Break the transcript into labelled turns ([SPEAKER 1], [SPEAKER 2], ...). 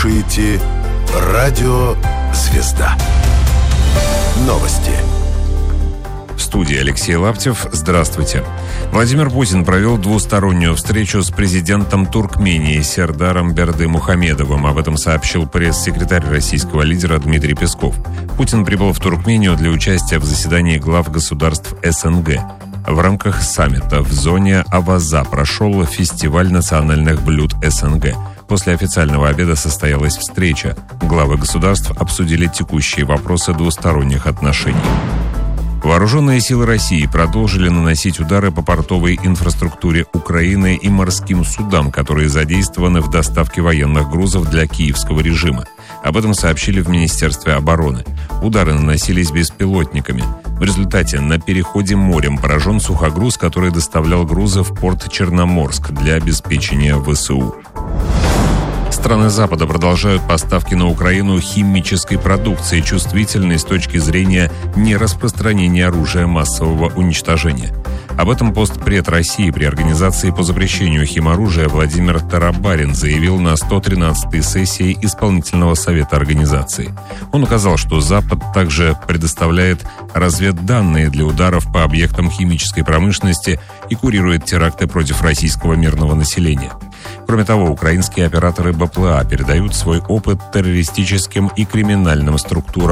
[SPEAKER 1] слушаете «Радио Звезда». Новости.
[SPEAKER 2] В студии Алексей Лаптев. Здравствуйте. Владимир Путин провел двустороннюю встречу с президентом Туркмении Сердаром Бердымухамедовым. Об этом сообщил пресс-секретарь российского лидера Дмитрий Песков. Путин прибыл в Туркмению для участия в заседании глав государств СНГ. В рамках саммита в зоне Аваза прошел фестиваль национальных блюд СНГ. После официального обеда состоялась встреча. Главы государств обсудили текущие вопросы двусторонних отношений. Вооруженные силы России продолжили наносить удары по портовой инфраструктуре Украины и морским судам, которые задействованы в доставке военных грузов для киевского режима. Об этом сообщили в Министерстве обороны. Удары наносились беспилотниками. В результате на переходе морем поражен сухогруз, который доставлял грузы в порт Черноморск для обеспечения ВСУ. Страны Запада продолжают поставки на Украину химической продукции, чувствительной с точки зрения нераспространения оружия массового уничтожения. Об этом постпред России при Организации по запрещению химоружия Владимир Тарабарин заявил на 113-й сессии Исполнительного совета организации. Он указал, что Запад также предоставляет разведданные для ударов по объектам химической промышленности и курирует теракты против российского мирного населения. Кроме того, украинские операторы БПЛА передают свой опыт террористическим и криминальным структурам